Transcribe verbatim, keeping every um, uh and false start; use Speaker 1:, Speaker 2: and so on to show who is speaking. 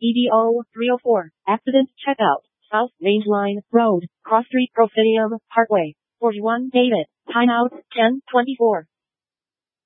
Speaker 1: E D O three oh four. Accident checkout. South Range Line Road. Cross Street Proscenium Parkway. forty-one David. Timeout ten twenty-four.